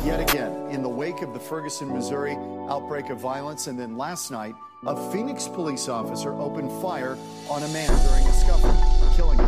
yet again in the wake of the Ferguson, Missouri outbreak of violence. And then last night, a Phoenix police officer opened fire on a man during a scuffle, killing him.